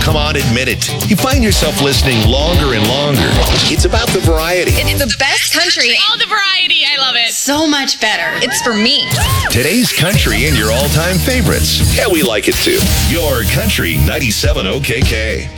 Come on, admit it. You find yourself listening longer and longer. It's about the variety. It's the best country. All the variety. I love it. So much better. It's for me. Today's country and your all-time favorites. Yeah, we like it too. Your Country 97 OKK.